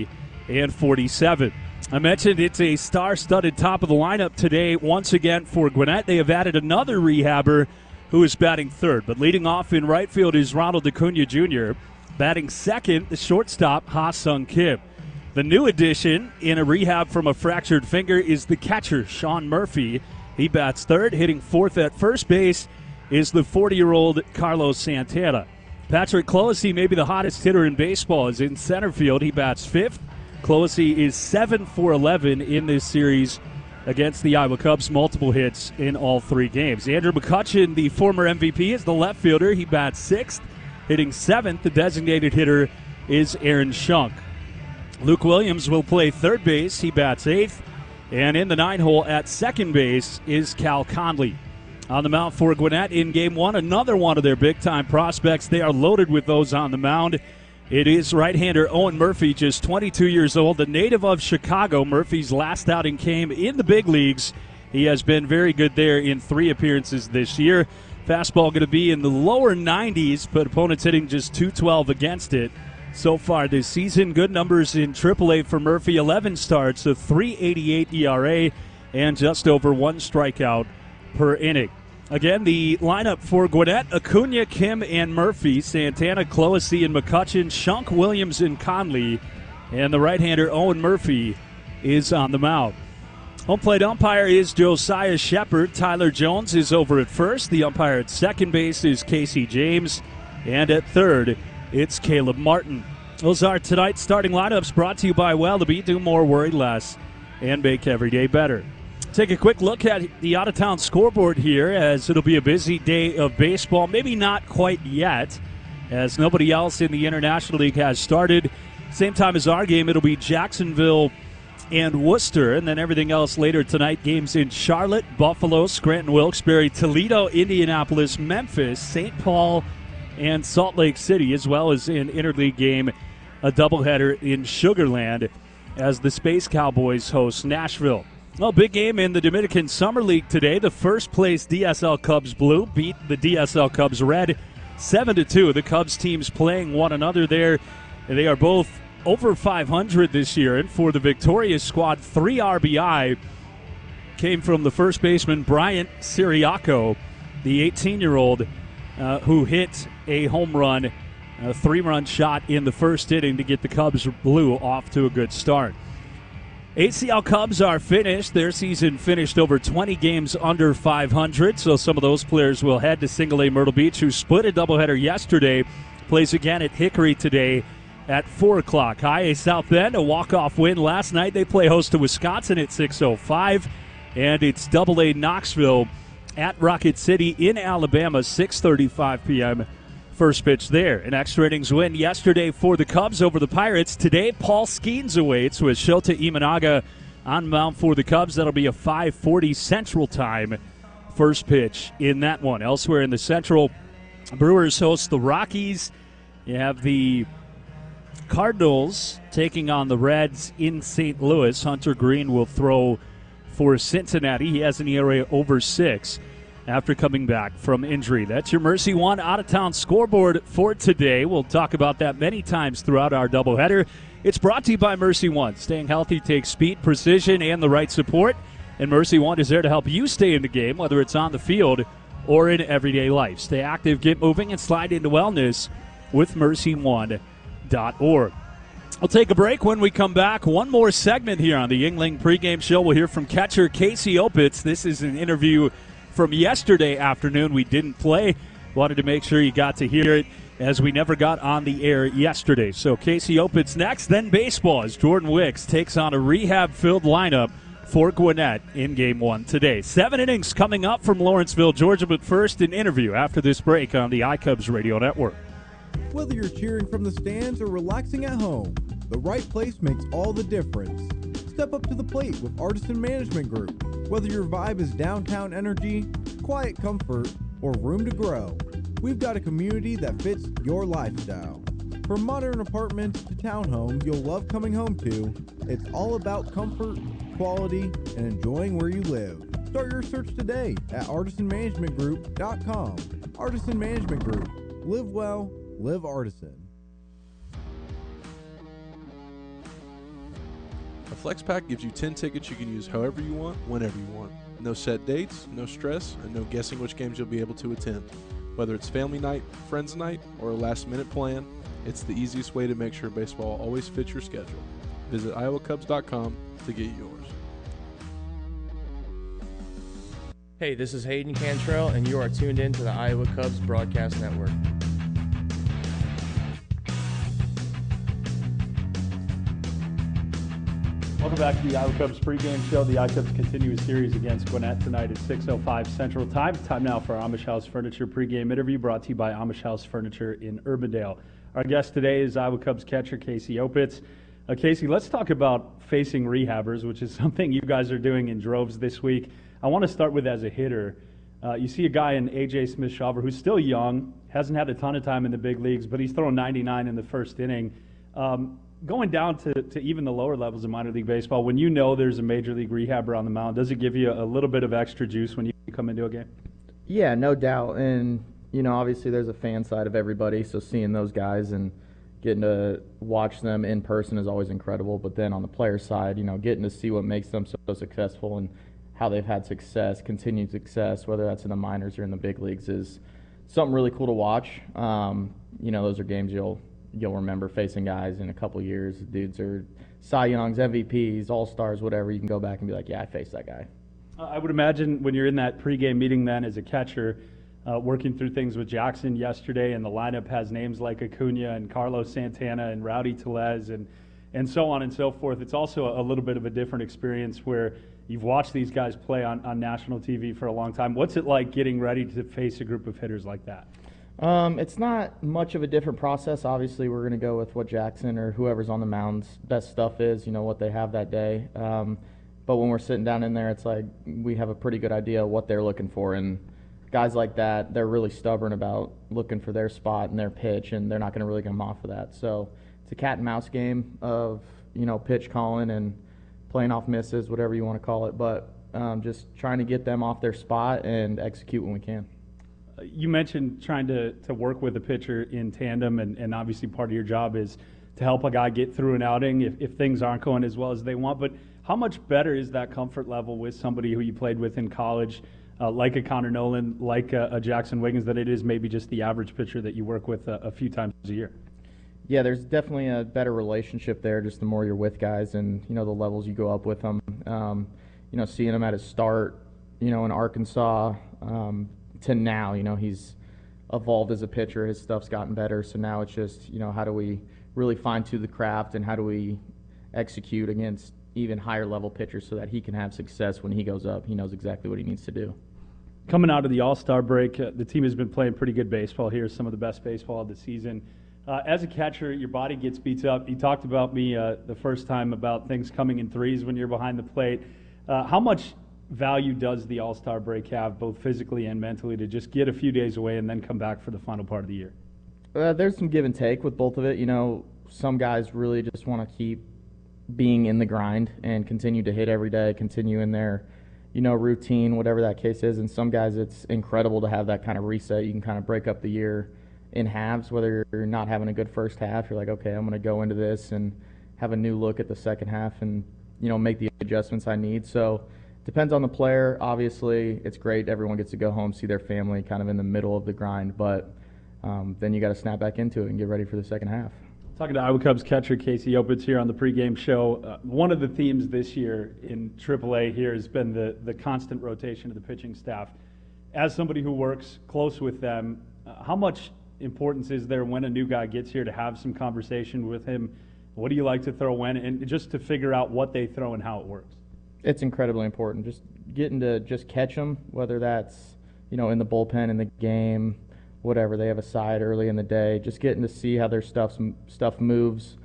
50-47. I mentioned it's a star-studded top of the lineup today once again for Gwinnett. They have added another rehabber who is batting third. But leading off in right field is Ronald Acuna Jr. Batting second, the shortstop, Ha-Sung Kim. The new addition in a rehab from a fractured finger is the catcher, Sean Murphy. He bats third. Hitting fourth at first base is the 40-year-old Carlos Santana. Patrick Clohessy, maybe the hottest hitter in baseball, is in center field. He bats fifth. Clohessy is 7-for-11 in this series against the Iowa Cubs, multiple hits in all three games. Andrew McCutchen, the former MVP, is the left fielder. He bats sixth. Hitting seventh, the designated hitter is Aaron Schunk. Luke Williams will play third base. He bats eighth. And in the 9-hole at second base is Cal Conley. On the mound for Gwinnett in Game 1, another one of their big-time prospects. They are loaded with those on the mound. It is right-hander Owen Murphy, just 22 years old, the native of Chicago. Murphy's last outing came in the big leagues. He has been very good there in 3 appearances this year. Fastball going to be in the lower 90s, but opponents hitting just .212 against it. so far this season. Good numbers in AAA for Murphy. 11 starts, a 3.88 ERA, and just over 1 strikeout per inning. Again, the lineup for Gwinnett: Acuna, Kim, and Murphy, Santana, Clohessy, and McCutcheon, Shunk, Williams, and Conley. And the right-hander Owen Murphy is on the mound. Home plate umpire is Josiah Shepard. Tyler Jones is over at first. The umpire at second base is Casey James. And at third, it's Caleb Martin. Those are tonight's starting lineups, brought to you by Well-to-Be. Do more, worry less, and make every day better. Take a quick look at the out-of-town scoreboard here, as it'll be a busy day of baseball. Maybe not quite yet, as nobody else in the International League has started. Same time as our game, it'll be Jacksonville and Worcester, and then everything else later tonight. Games in Charlotte, Buffalo, Scranton, Wilkes-Barre, Toledo, Indianapolis, Memphis, St. Paul, and Salt Lake City, as well as an interleague game, a doubleheader in Sugar Land, as the Space Cowboys host Nashville. Well, big game in the Dominican Summer League today. The first-place DSL Cubs Blue beat the DSL Cubs Red 7-2. The Cubs teams playing one another there. They are both over 500 this year. And for the victorious squad, 3 RBI came from the first baseman, Bryant Siriaco, the 18-year-old who hit a home run, a 3-run shot in the first inning to get the Cubs Blue off to a good start. ACL Cubs are finished. Their season finished over 20 games under 500, so some of those players will head to Single A Myrtle Beach, who split a doubleheader yesterday, plays again at Hickory today at 4 o'clock. High A South Bend, a walk-off win last night. They play host to Wisconsin at 6:05, and it's Double A Knoxville at Rocket City in Alabama, 6:35 p.m. First pitch there. An extra innings win yesterday for the Cubs over the Pirates. Today, Paul Skeens awaits with Shota Imanaga on mound for the Cubs. That'll be a 5:40 Central Time first pitch in that one. Elsewhere in the Central, Brewers host the Rockies. You have the Cardinals taking on the Reds in St. Louis. Hunter Green will throw for Cincinnati. He has an ERA over 6 after coming back from injury. That's your Mercy One out-of-town scoreboard for today. We'll talk about that many times throughout our doubleheader. It's brought to you by Mercy One. Staying healthy takes speed, precision, and the right support. And Mercy One is there to help you stay in the game, whether it's on the field or in everyday life. Stay active, get moving, and slide into wellness with MercyOne.org. I'll take a break. When we come back, one more segment here on the Yuengling pregame show. We'll hear from catcher Casey Opitz. This is an interview from yesterday afternoon. We didn't play. Wanted to make sure you got to hear it, as we never got on the air yesterday. So Casey Opitz next, then baseball, as Jordan Wicks takes on a rehab-filled lineup for Gwinnett in Game 1 today. 7 innings coming up from Lawrenceville, Georgia, but first an interview after this break on the iCubs Radio Network. Whether you're cheering from the stands or relaxing at home, the right place makes all the difference. Step up to the plate with Artisan Management Group. Whether your vibe is downtown energy, quiet comfort, or room to grow, we've got a community that fits your lifestyle. From modern apartments to townhomes you'll love coming home to, it's all about comfort, quality, and enjoying where you live. Start your search today at artisanmanagementgroup.com. Artisan Management Group. Live well, live Artisan. A Flex Pack gives you 10 tickets you can use however you want, whenever you want. No set dates, no stress, and no guessing which games you'll be able to attend. Whether it's family night, friends night, or a last-minute plan, it's the easiest way to make sure baseball always fits your schedule. Visit iowacubs.com to get yours. Hey, this is Hayden Cantrell, and you are tuned in to the Iowa Cubs Broadcast Network. Welcome back to the Iowa Cubs pregame show. The iCubs continue a series against Gwinnett tonight at 6:05 Central Time. Time now for our Amish House Furniture pregame interview, brought to you by Amish House Furniture in Urbandale. Our guest today is Iowa Cubs catcher Casey Opitz. Casey, let's talk about facing rehabbers, which is something you guys are doing in droves this week. I want to start with as a hitter. You see a guy in A.J. Smith-Shawver who's still young, hasn't had a ton of time in the big leagues, but he's throwing 99 in the first inning. Going down to even the lower levels of minor league baseball, when you know there's a major league rehabber on the mound, does it give you a little bit of extra juice when you come into a game? Yeah, no doubt. And, you know, obviously there's a fan side of everybody, so seeing those guys and, getting to watch them in person is always incredible. But then on the player side, getting to see what makes them so successful and how they've had success, continued success, whether that's in the minors or in the big leagues, is something really cool to watch. Those are games you'll remember facing guys in a couple years. Dudes are Cy Youngs, MVPs, All-Stars, whatever. You can go back and be like, yeah, I faced that guy. I would imagine when you're in that pregame meeting then as a catcher, working through things with Jackson yesterday, and the lineup has names like Acuna and Carlos Santana and Rowdy Tellez and so on and so forth. It's also a little bit of a different experience where you've watched these guys play on national TV for a long time. What's it like getting ready to face a group of hitters like that? It's not much of a different process. Obviously, we're going to go with what Jackson or whoever's on the mound's best stuff is, what they have that day. But when we're sitting down in there, it's like we have a pretty good idea of what they're looking for. And guys like that, they're really stubborn about looking for their spot and their pitch, and they're not going to really get them off of that. So it's a cat and mouse game of, pitch calling and playing off misses, whatever you want to call it. But just trying to get them off their spot and execute when we can. You mentioned trying to work with a pitcher in tandem, and obviously part of your job is to help a guy get through an outing if things aren't going as well as they want. But how much better is that comfort level with somebody who you played with in college, like a Connor Nolan, like a Jackson Wiggins, than it is maybe just the average pitcher that you work with a few times a year? Yeah, there's definitely a better relationship there just the more you're with guys and, the levels you go up with them. Seeing him at his start, in Arkansas, to now, he's evolved as a pitcher. His stuff's gotten better. So now it's just, how do we really fine-tune the craft and how do we execute against even higher level pitchers so that he can have success when he goes up. He knows exactly what he needs to do. Coming out of the All-Star break, the team has been playing pretty good baseball here, some of the best baseball of the season. As a catcher, your body gets beat up. You talked about me the first time about things coming in threes when you're behind the plate. How much value does the All-Star break have, both physically and mentally, to just get a few days away and then come back for the final part of the year? There's some give and take with both of it. Some guys really just want to keep being in the grind and continue to hit every day, continue in their, routine, whatever that case is. And some guys, it's incredible to have that kind of reset. You can kind of break up the year in halves, whether you're not having a good first half. You're like, okay, I'm going to go into this and have a new look at the second half and, make the adjustments I need. So depends on the player. Obviously, it's great. Everyone gets to go home, see their family kind of in the middle of the grind. But then you got to snap back into it and get ready for the second half. Talking to Iowa Cubs catcher Casey Opitz here on the pregame show. One of the themes this year in AAA here has been the constant rotation of the pitching staff. As somebody who works close with them, how much importance is there when a new guy gets here to have some conversation with him? What do you like to throw when, and just to figure out what they throw and how it works? It's incredibly important. Just getting to just catch them, whether that's in the bullpen, in the game, whatever. They have a side early in the day. Just getting to see how their stuff moves,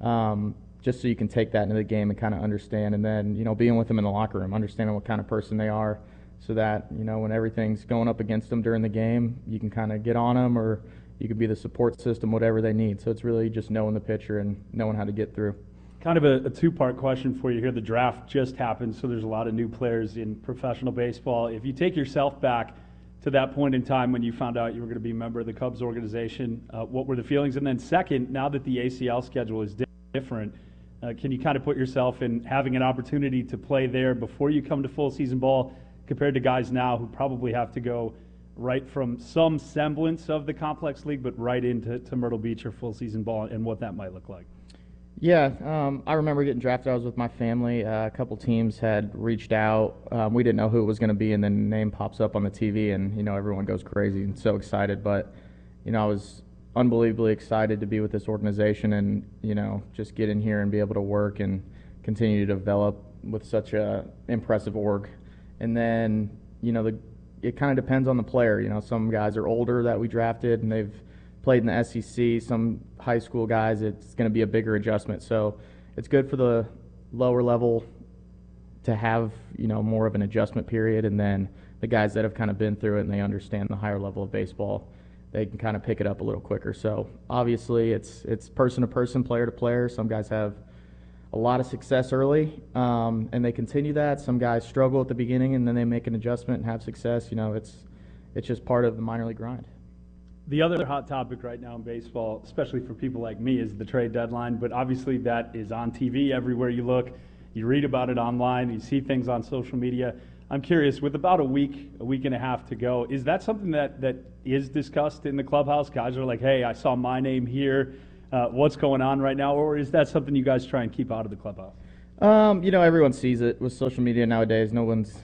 just so you can take that into the game and kind of understand. And then being with them in the locker room, understanding what kind of person they are, so that when everything's going up against them during the game, you can kind of get on them, or you could be the support system, whatever they need. So it's really just knowing the pitcher and knowing how to get through. Kind of a two-part question for you here. The draft just happened, so there's a lot of new players in professional baseball. If you take yourself back to that point in time when you found out you were going to be a member of the Cubs organization, what were the feelings? And then second, now that the ACL schedule is different, can you kind of put yourself in having an opportunity to play there before you come to full season ball compared to guys now who probably have to go right from some semblance of the complex league but right into Myrtle Beach or full season ball, and what that might look like? Yeah, I remember getting drafted. I was with my family. A couple teams had reached out. We didn't know who it was going to be, and then the name pops up on the TV, and everyone goes crazy and so excited. But I was unbelievably excited to be with this organization and just get in here and be able to work and continue to develop with such a impressive org. And then it kind of depends on the player. Some guys are older that we drafted and they've played in the SEC. Some high school guys, it's going to be a bigger adjustment. So it's good for the lower level to have, more of an adjustment period. And then the guys that have kind of been through it and they understand the higher level of baseball, they can kind of pick it up a little quicker. So obviously it's person to person, player to player. Some guys have a lot of success early, and they continue that. Some guys struggle at the beginning and then they make an adjustment and have success. It's just part of the minor league grind. The other hot topic right now in baseball, especially for people like me, is the trade deadline. But obviously that is on TV everywhere you look. You read about it online. You see things on social media. I'm curious, with about a week and a half to go, is that something that is discussed in the clubhouse? Guys are like, hey, I saw my name here. What's going on right now? Or is that something you guys try and keep out of the clubhouse? Everyone sees it with social media nowadays. No one's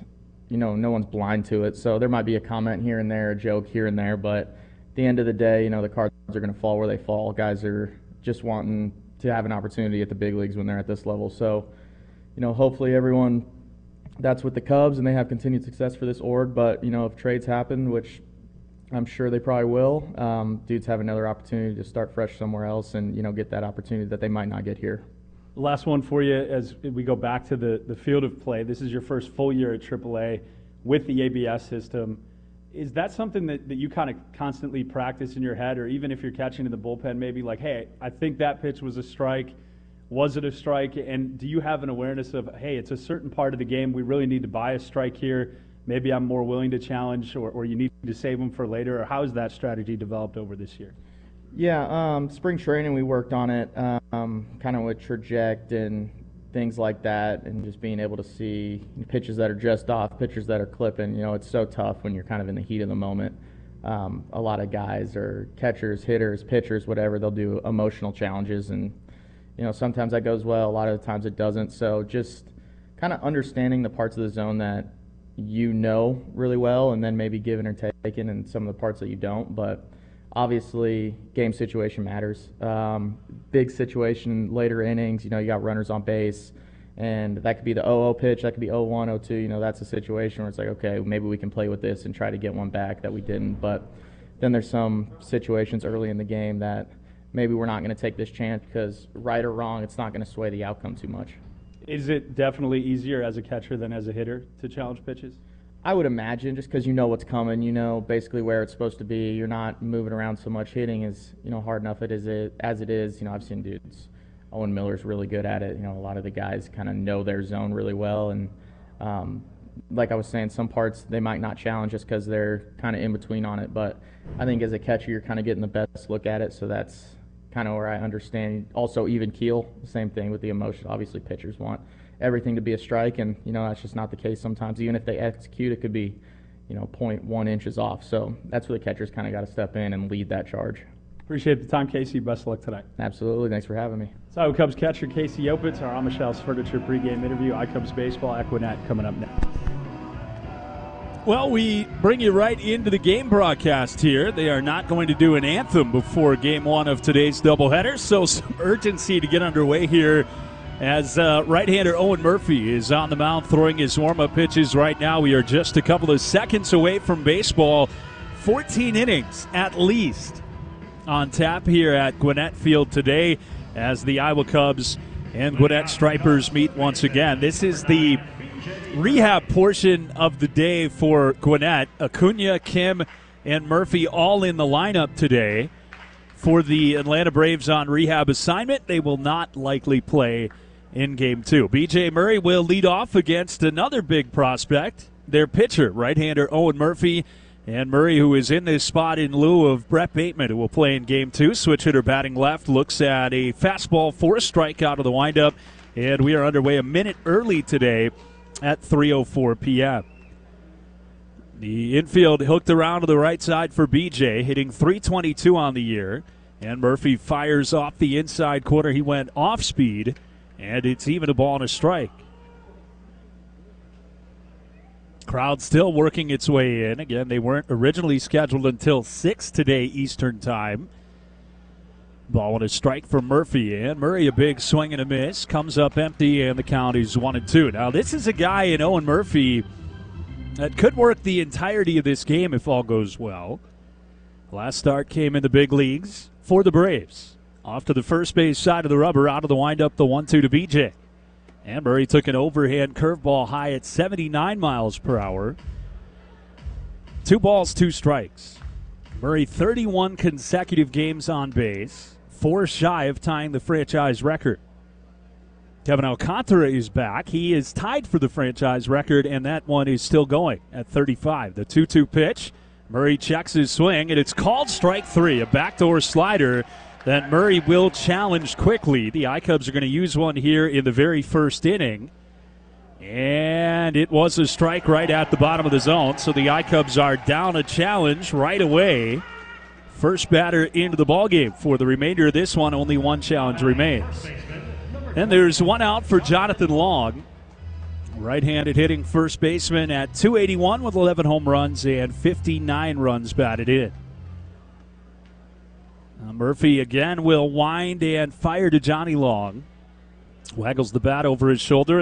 blind to it. So there might be a comment here and there, a joke here and there, but at the end of the day, the cards are going to fall where they fall. Guys are just wanting to have an opportunity at the big leagues when they're at this level. So, hopefully everyone, that's with the Cubs and they have continued success for this org. But, if trades happen, which I'm sure they probably will, dudes have another opportunity to start fresh somewhere else and, get that opportunity that they might not get here. Last one for you as we go back to the field of play. This is your first full year at AAA with the ABS system. Is that something that you kind of constantly practice in your head, or even if you're catching in the bullpen, maybe like, hey, I think that pitch was a strike. Was it a strike? And do you have an awareness of, hey, it's a certain part of the game. We really need to buy a strike here. Maybe I'm more willing to challenge, or you need to save them for later. Or how has that strategy developed over this year? Yeah, spring training we worked on it, kind of with traject and things like that, and just being able to see pitches that are just off, pitchers that are clipping. It's so tough when you're kind of in the heat of the moment. A lot of guys or catchers, hitters, pitchers, whatever, they'll do emotional challenges, and sometimes that goes well, a lot of the times it doesn't. So just kind of understanding the parts of the zone that really well, and then maybe giving or taking in some of the parts that you don't. But obviously, game situation matters. Big situation, later innings, you got runners on base, and that could be the 0-0 pitch, that could be 0-1, 0-2. That's a situation where it's like, okay, maybe we can play with this and try to get one back that we didn't. But then there's some situations early in the game that maybe we're not going to take this chance because, right or wrong, it's not going to sway the outcome too much. Is it definitely easier as a catcher than as a hitter to challenge pitches? I would imagine, just because you know what's coming, basically where it's supposed to be. You're not moving around so much. Hitting is, hard enough as it is. I've seen dudes. Owen Miller's really good at it. A lot of the guys kind of know their zone really well. And like I was saying, some parts they might not challenge just because they're kind of in between on it. But I think as a catcher, you're kind of getting the best look at it. So that's kind of where I understand. Also, even keel, same thing with the emotion. Obviously, pitchers want everything to be a strike, and that's just not the case sometimes. Even if they execute, it could be 0.1 inches off. So that's where the catcher's kind of got to step in and lead that charge. Appreciate the time, Casey. Best of luck tonight. Absolutely. Thanks for having me. So Cubs catcher Casey Opitz, our Amish Furniture pregame interview. iCubs Baseball, Equinet coming up next. Well, we bring you right into the game broadcast here. They are not going to do an anthem before game one of today's doubleheader, so some urgency to get underway here as right-hander Owen Murphy is on the mound throwing his warm-up pitches right now. We are just a couple of seconds away from baseball. 14 innings at least on tap here at Gwinnett Field today as the Iowa Cubs and Gwinnett Stripers meet once again. This is the rehab portion of the day for Gwinnett. Acuna, Kim, and Murphy all in the lineup today for the Atlanta Braves on rehab assignment. They will not likely play in Game 2. B.J. Murray will lead off against another big prospect, their pitcher, right-hander Owen Murphy. And Murray, who is in this spot in lieu of Brett Bateman, who will play in Game 2. Switch hitter batting left, looks at a fastball for a strikeout of the windup. And we are underway a minute early today at 3:04 p.m. The infield hooked around to the right side for B.J., hitting .322 on the year. And Murphy fires off the inside corner. He went off speed, and it's even a ball and a strike. Crowd still working its way in. Again, they weren't originally scheduled until 6 today Eastern time. Ball and a strike for Murphy, and Murray a big swing and a miss. Comes up empty, and the count is 1-2. Now, this is a guy in Owen Murphy that could work the entirety of this game if all goes well. Last start came in the big leagues for the Braves. Off to the first base side of the rubber, out of the windup, the 1-2 to B.J. And Murray took an overhand curveball high at 79 miles per hour. 2 balls, 2 strikes. Murray 31 consecutive games on base, 4 shy of tying the franchise record. Kevin Alcantara is back. He is tied for the franchise record, and that one is still going at 35. The 2-2 pitch. Murray checks his swing, and it's called strike 3, a backdoor slider that Murray will challenge quickly. The I-Cubs are going to use one here in the very first inning. And it was a strike right at the bottom of the zone, so the I-Cubs are down a challenge right away. First batter into the ballgame. For the remainder of this one, only one challenge remains. And there's one out for Jonathan Long. Right-handed hitting first baseman at .281 with 11 home runs and 59 runs batted in. Murphy again will wind and fire to Johnny Long. Waggles the bat over his shoulder.